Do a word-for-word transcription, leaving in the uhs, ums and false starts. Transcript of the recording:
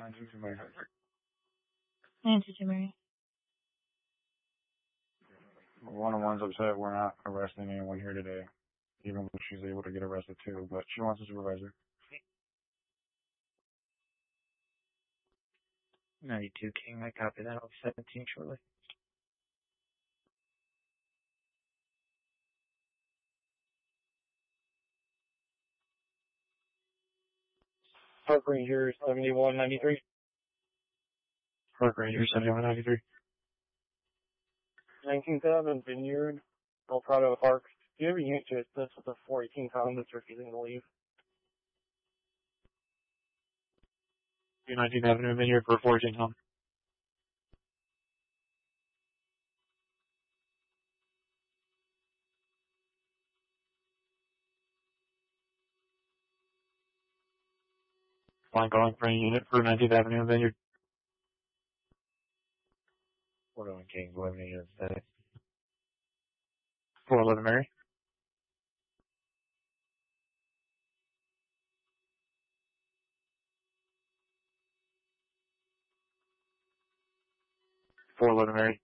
nine two two Mary. nine two two Mary. One on one's upset we're not arresting anyone here today, even when she's able to get arrested too, but she wants a supervisor. ninety-two King, I copy that. I'll be seventeen shortly. Park Ranger seventy-one ninety-three. Park Ranger seventy-one ninety-three. nineteen seven Vineyard, El Prado Park. Do you have a unit to assist with a four eighteen pound that's refusing to leave? nineteenth Avenue Vineyard for fourteen home. Line calling for any unit for nineteenth Avenue Vineyard. four oh one King, eleven units today. four eleven Mary. four eleven Mary.